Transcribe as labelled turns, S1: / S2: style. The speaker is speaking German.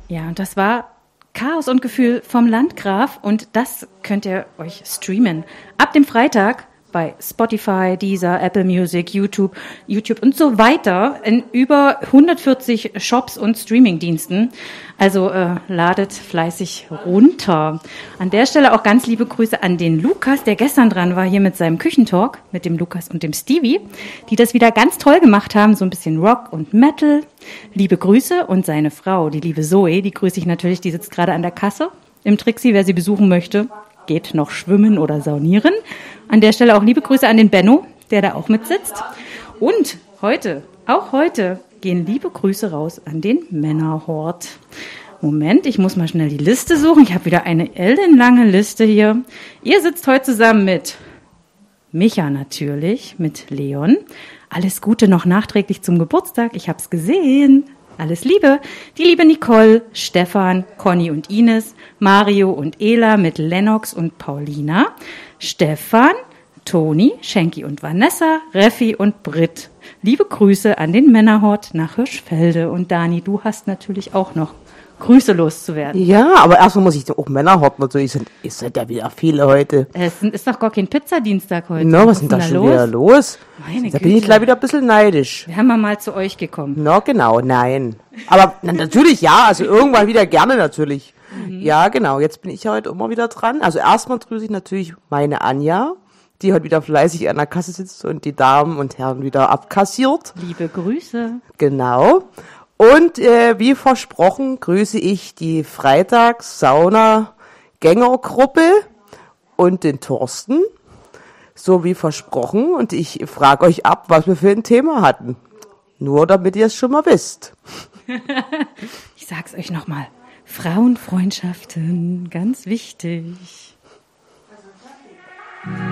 S1: Ja, und das war Chaos und Gefühl vom Landgraf und das könnt ihr euch streamen. Ab dem Freitag bei Spotify, Deezer, Apple Music, YouTube und so weiter in über 140 Shops und Streamingdiensten. Also ladet fleißig runter. An der Stelle auch ganz liebe Grüße an den Lukas, der gestern dran war hier mit seinem Küchentalk, mit dem Lukas und dem Stevie, die das wieder ganz toll gemacht haben, so ein bisschen Rock und Metal. Liebe Grüße und seine Frau, die liebe Zoe, die grüße ich natürlich, die sitzt gerade an der Kasse im Trixie, wer sie besuchen möchte. Geht noch schwimmen oder saunieren. An der Stelle auch liebe Grüße an den Benno, der da auch mitsitzt. Und heute, gehen liebe Grüße raus an den Männerhort. Moment, ich muss mal schnell die Liste suchen. Ich habe wieder eine ellenlange Liste hier. Ihr sitzt heute zusammen mit Micha natürlich, mit Leon. Alles Gute noch nachträglich zum Geburtstag. Ich habe es gesehen. Alles Liebe. Die liebe Nicole, Stefan, Conny und Ines, Mario und Ela mit Lennox und Paulina, Stefan, Toni, Schenki und Vanessa, Reffi und Britt. Liebe Grüße an den Männerhort nach Hirschfelde. Und Dani, du hast natürlich auch noch Grüße loszuwerden.
S2: Ja, aber erstmal muss ich auch Männerhort natürlich, es sind ja wieder viele heute.
S1: Es ist doch gar kein Pizzadienstag heute.
S2: Na, was ist denn da schon wieder los?
S1: Meine
S2: Da bin ich gleich wieder ein bisschen neidisch.
S1: Wir haben mal zu euch gekommen.
S2: Na, genau, nein. Aber natürlich ja, also irgendwann wieder gerne natürlich. Ja, genau, jetzt bin ich ja heute immer wieder dran. Also erstmal grüße ich natürlich meine Anja, die heute wieder fleißig an der Kasse sitzt und die Damen und Herren wieder abkassiert.
S1: Liebe Grüße.
S2: Genau. Und wie versprochen grüße ich die Freitags-Sauna-Gängergruppe und den Thorsten, so wie versprochen. Und ich frage euch ab, was wir für ein Thema hatten. Nur damit ihr es schon mal wisst.
S1: Ich sag's euch nochmal. Frauenfreundschaften, ganz wichtig.